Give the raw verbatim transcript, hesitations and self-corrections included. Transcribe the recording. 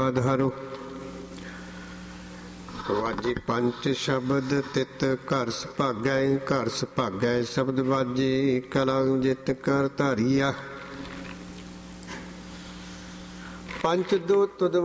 ਆਧਾਰੋ। ਵਾਜੀ ਪੰਚ ਸ਼ਬਦ ਤਿਤ ਘਰ ਸੁਭਾਗੈ, ਘਰ ਸੁਭਾਗੈ ਸ਼ਬਦ ਵਾਜੀ ਕਲੰ ਜਿਤ ਕਰ ਧਾਰੀਆ। ਪੰਚ ਦੋ ਤੁਧ